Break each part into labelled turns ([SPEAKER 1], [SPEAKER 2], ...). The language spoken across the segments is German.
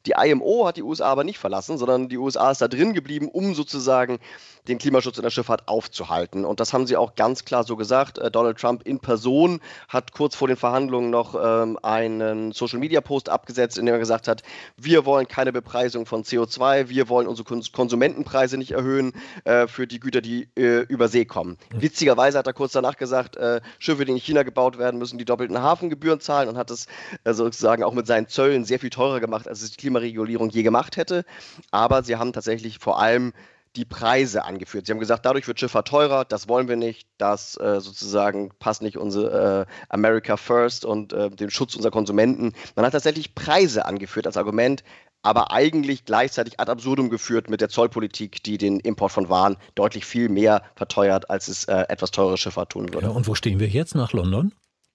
[SPEAKER 1] Die IMO hat die USA aber nicht verlassen, sondern die USA ist da drin geblieben, um sozusagen den Klimaschutz in der Schifffahrt aufzuhalten. Und das haben sie auch ganz klar so gesagt. Donald Trump in Person hat kurz vor den Verhandlungen noch einen Social-Media-Post abgesetzt, in dem er gesagt hat, wir wollen keine Bepreisung von CO2, wir wollen unsere Konsumentenpreise nicht erhöhen für die Güter, die über See kommen. Witzigerweise hat er kurz danach gesagt, Schiffe, die in China gebaut werden, müssen die doppelten Hafengebühren zahlen und hat es sozusagen auch mit seinen Zöllen sehr viel teurer gemacht, als es die Klimaregulierung je gemacht hätte. Aber sie haben tatsächlich vor allem die Preise angeführt. Sie haben gesagt, dadurch wird Schifffahrt teurer, das wollen wir nicht, das sozusagen passt nicht unsere America First und den Schutz unserer Konsumenten. Man hat tatsächlich Preise angeführt als Argument, aber eigentlich gleichzeitig ad absurdum geführt mit der Zollpolitik, die den Import von Waren deutlich viel mehr verteuert, als es etwas teure Schifffahrt tun würde.
[SPEAKER 2] Ja, und wo stehen wir jetzt nach London?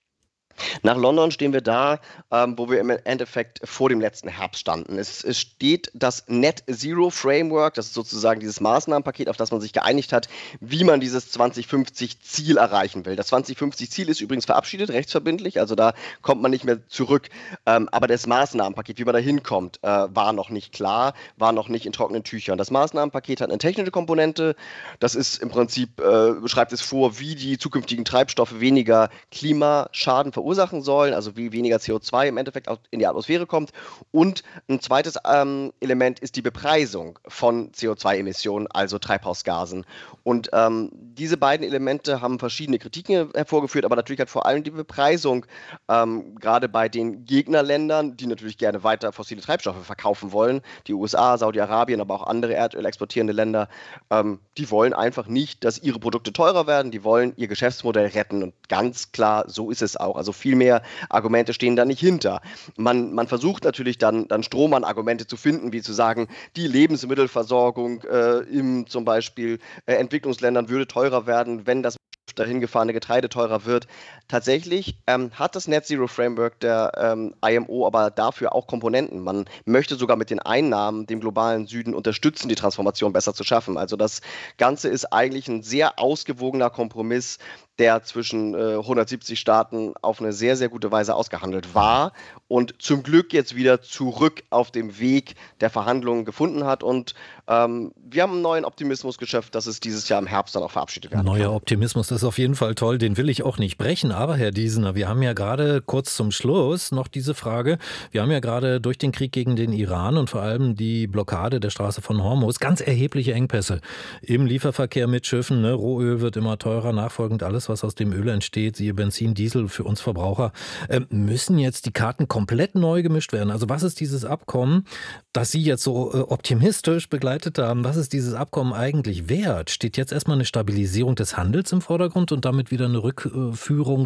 [SPEAKER 1] Nach London stehen wir da, wo wir im Endeffekt vor dem letzten Herbst standen. Es steht das Net Zero Framework, das ist sozusagen dieses Maßnahmenpaket, auf das man sich geeinigt hat, wie man dieses 2050-Ziel erreichen will. Das 2050-Ziel ist übrigens verabschiedet, rechtsverbindlich, also da kommt man nicht mehr zurück. Aber das Maßnahmenpaket, wie man da hinkommt, war noch nicht klar, war noch nicht in trockenen Tüchern. Das Maßnahmenpaket hat eine technische Komponente, das ist im Prinzip, schreibt es vor, wie die zukünftigen Treibstoffe weniger Klimaschaden verursachen sollen, also wie weniger CO2 im Endeffekt auch in die Atmosphäre kommt. Und ein zweites Element ist die Bepreisung von CO2-Emissionen, also Treibhausgasen. Und diese beiden Elemente haben verschiedene Kritiken hervorgeführt, aber natürlich hat vor allem die Bepreisung, gerade bei den Gegnerländern, die natürlich gerne weiter fossile Treibstoffe verkaufen wollen, die USA, Saudi-Arabien, aber auch andere Erdöl exportierende Länder, die wollen einfach nicht, dass ihre Produkte teurer werden, die wollen ihr Geschäftsmodell retten und ganz klar, so ist es auch. Also viel mehr Argumente stehen da nicht hinter. Man versucht natürlich dann Strohmann-Argumente zu finden, wie zu sagen, die Lebensmittelversorgung im zum Beispiel Entwicklungsländern würde teurer werden, wenn das dahin gefahrene Getreide teurer wird. Tatsächlich hat das Net Zero Framework der IMO aber dafür auch Komponenten. Man möchte sogar mit den Einnahmen dem globalen Süden unterstützen, die Transformation besser zu schaffen. Also das Ganze ist eigentlich ein sehr ausgewogener Kompromiss, der zwischen 170 Staaten auf eine sehr, sehr gute Weise ausgehandelt war und zum Glück jetzt wieder zurück auf dem Weg der Verhandlungen gefunden hat. Und wir haben einen neuen Optimismus geschöpft, dass es dieses Jahr im Herbst dann auch verabschiedet werden kann.
[SPEAKER 2] Neuer Optimismus, das ist auf jeden Fall toll, den will ich auch nicht brechen. Aber Herr Diesener, wir haben ja gerade kurz zum Schluss noch diese Frage, wir haben ja gerade durch den Krieg gegen den Iran und vor allem die Blockade der Straße von Hormuz ganz erhebliche Engpässe im Lieferverkehr mit Schiffen. Ne? Rohöl wird immer teurer, nachfolgend alles, was aus dem Öl entsteht, siehe Benzin, Diesel für uns Verbraucher. Müssen jetzt die Karten komplett neu gemischt werden? Also was ist dieses Abkommen, das Sie jetzt so optimistisch begleitet haben, was ist dieses Abkommen eigentlich wert? Steht jetzt erstmal eine Stabilisierung des Handels im Vordergrund und damit wieder eine Rückführung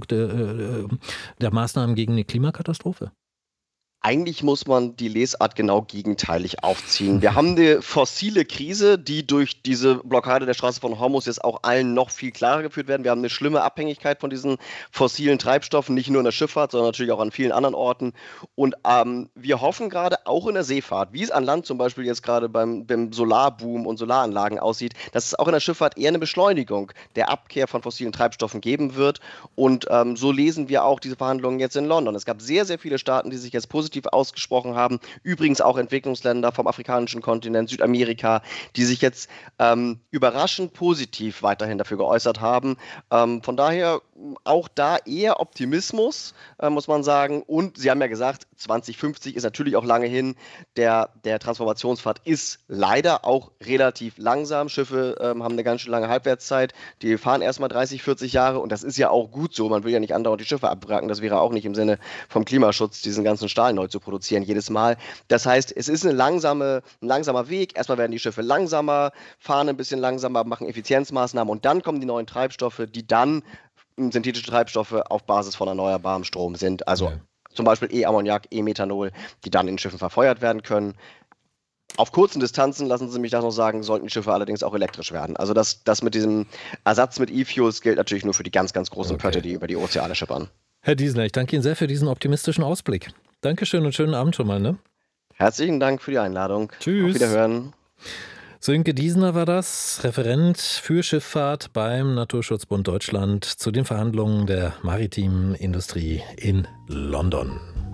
[SPEAKER 2] der Maßnahmen gegen eine Klimakatastrophe?
[SPEAKER 1] Eigentlich muss man die Lesart genau gegenteilig aufziehen. Wir haben eine fossile Krise, die durch diese Blockade der Straße von Hormuz jetzt auch allen noch viel klarer geführt werden. Wir haben eine schlimme Abhängigkeit von diesen fossilen Treibstoffen, nicht nur in der Schifffahrt, sondern natürlich auch an vielen anderen Orten. Und wir hoffen gerade auch in der Seefahrt, wie es an Land zum Beispiel jetzt gerade beim Solarboom und Solaranlagen aussieht, dass es auch in der Schifffahrt eher eine Beschleunigung der Abkehr von fossilen Treibstoffen geben wird. Und so lesen wir auch diese Verhandlungen jetzt in London. Es gab sehr, sehr viele Staaten, die sich jetzt positiv ausgesprochen haben. Übrigens auch Entwicklungsländer vom afrikanischen Kontinent, Südamerika, die sich jetzt überraschend positiv weiterhin dafür geäußert haben. Von daher auch da eher Optimismus, muss man sagen. Und Sie haben ja gesagt, 2050 ist natürlich auch lange hin. Der Transformationspfad ist leider auch relativ langsam. Schiffe haben eine ganz schön lange Halbwertszeit. Die fahren erstmal 30, 40 Jahre und das ist ja auch gut so. Man will ja nicht andauernd die Schiffe abwracken. Das wäre auch nicht im Sinne vom Klimaschutz, diesen ganzen Stahl neu zu produzieren jedes Mal. Das heißt, es ist ein langsamer Weg. Erstmal werden die Schiffe langsamer, fahren ein bisschen langsamer, machen Effizienzmaßnahmen und dann kommen die neuen Treibstoffe, die dann synthetische Treibstoffe auf Basis von erneuerbarem Strom sind. Also zum Beispiel E-Ammoniak, E-Methanol, die dann in Schiffen verfeuert werden können. Auf kurzen Distanzen, lassen Sie mich das noch sagen, sollten die Schiffe allerdings auch elektrisch werden. Also das mit diesem Ersatz mit E-Fuels gilt natürlich nur für die ganz, ganz großen Pötte, die über die Ozeane schippern.
[SPEAKER 2] Herr Diesener, ich danke Ihnen sehr für diesen optimistischen Ausblick. Dankeschön und schönen Abend schon mal. Ne?
[SPEAKER 1] Herzlichen Dank für die Einladung.
[SPEAKER 2] Tschüss.
[SPEAKER 1] Auf Wiederhören.
[SPEAKER 2] Sönke Diesener war das, Referent für Schifffahrt beim Naturschutzbund Deutschland zu den Verhandlungen der maritimen Industrie in London.